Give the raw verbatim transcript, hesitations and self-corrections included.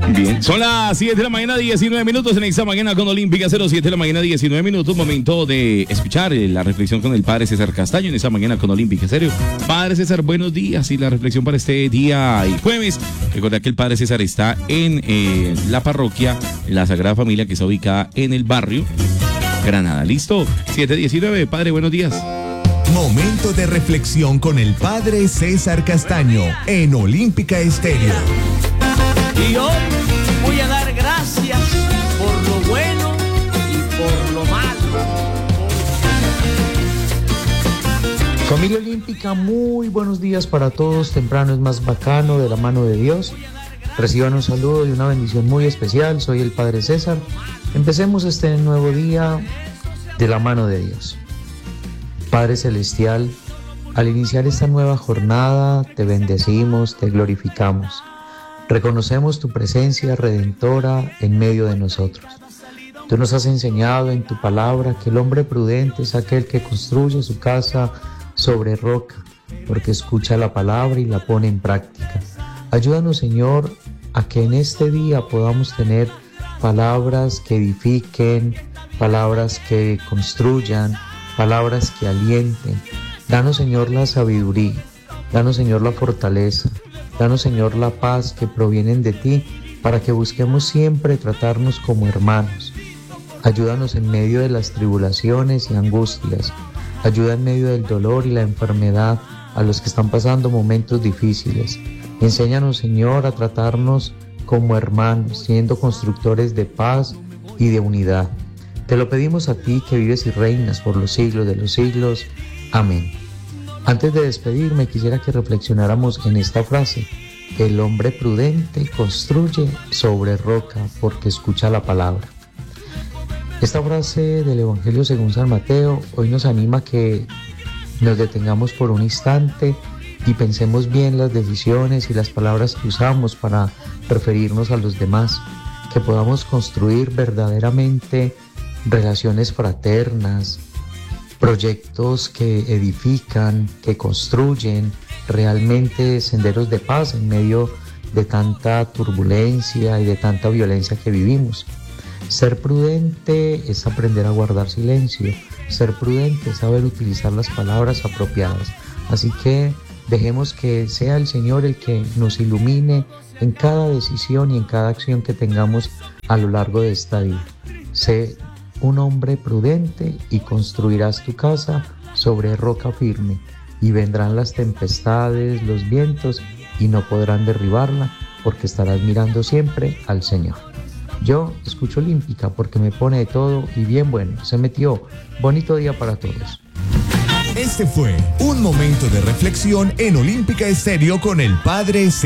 Bien, son las siete de la mañana, diecinueve minutos en esta mañana con Olímpica cero siete de la mañana, diecinueve minutos. Momento de escuchar la reflexión con el padre César Castaño en esta mañana con Olímpica Serio. Padre César, buenos días y la reflexión para este día y jueves. Recuerda que el padre César está en eh, la parroquia, la Sagrada Familia, que está ubicada en el barrio Granada. ¿Listo? siete diecinueve, padre, buenos días. Momento de reflexión con el padre César Castaño en Olímpica Estéreo. Y hoy voy a dar gracias por lo bueno y por lo malo. Familia Olímpica, muy buenos días para todos. Temprano es más bacano, de la mano de Dios. Reciban un saludo y una bendición muy especial. Soy el Padre César. Empecemos este nuevo día de la mano de Dios. Padre Celestial, al iniciar esta nueva jornada, te bendecimos, te glorificamos. Reconocemos tu presencia redentora en medio de nosotros. Tú nos has enseñado en tu palabra que el hombre prudente es aquel que construye su casa sobre roca, porque escucha la palabra y la pone en práctica. Ayúdanos, Señor, a que en este día podamos tener palabras que edifiquen, palabras que construyan, palabras que alienten. Danos, Señor, la sabiduría, danos, Señor, la fortaleza, danos, Señor, la paz que provienen de ti, para que busquemos siempre tratarnos como hermanos. Ayúdanos en medio de las tribulaciones y angustias. Ayuda en medio del dolor y la enfermedad a los que están pasando momentos difíciles. Enséñanos, Señor, a tratarnos como hermanos, siendo constructores de paz y de unidad. Te lo pedimos a ti, que vives y reinas por los siglos de los siglos. Amén. Antes de despedirme, quisiera que reflexionáramos en esta frase: el hombre prudente construye sobre roca porque escucha la palabra. Esta frase del Evangelio según San Mateo hoy nos anima a que nos detengamos por un instante y pensemos bien las decisiones y las palabras que usamos para referirnos a los demás, que podamos construir verdaderamente relaciones fraternas, proyectos que edifican, que construyen realmente senderos de paz en medio de tanta turbulencia y de tanta violencia que vivimos. Ser prudente es aprender a guardar silencio. Ser prudente es saber utilizar las palabras apropiadas. Así que dejemos que sea el Señor el que nos ilumine en cada decisión y en cada acción que tengamos a lo largo de esta vida. Sé un hombre prudente y construirás tu casa sobre roca firme, y vendrán las tempestades, los vientos, y no podrán derribarla, porque estarás mirando siempre al Señor. Yo escucho Olímpica porque me pone de todo y bien bueno. Se metió. Bonito día para todos. Este fue un momento de reflexión en Olímpica Estéreo con el padre